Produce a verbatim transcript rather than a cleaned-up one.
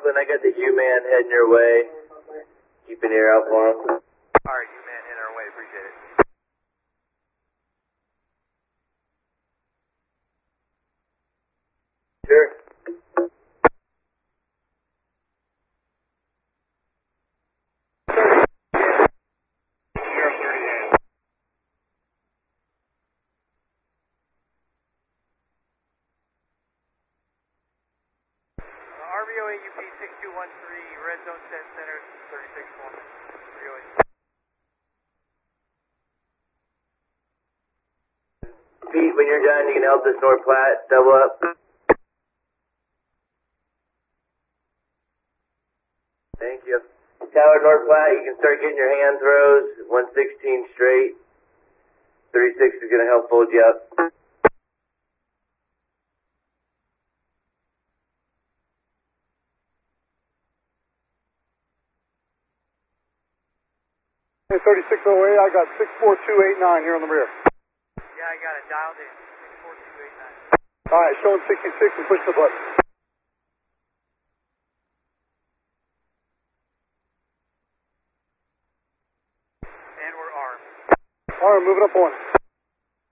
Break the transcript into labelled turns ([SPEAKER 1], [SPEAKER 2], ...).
[SPEAKER 1] Brooklyn. I got the U-Man heading your way. Keep an ear out for him.
[SPEAKER 2] Alright, U-Man heading our way. Appreciate it.
[SPEAKER 1] Sure.
[SPEAKER 2] R V O A U P six two one three, Red Zone ten Center, thirty-six one. R V O A.
[SPEAKER 1] Pete, when you're done, you can help this North Platte double up. Thank you. Tower North Platte, you can start getting your hand throws, one sixteen straight. thirty-six is going to help fold you up.
[SPEAKER 3] thirty-six oh eight, I got six four two eight nine here on the rear.
[SPEAKER 2] Yeah, I got it dialed in. six four two eight nine.
[SPEAKER 3] Alright, showing sixty-six and push the button.
[SPEAKER 2] And we're armed.
[SPEAKER 3] Alright, moving up on.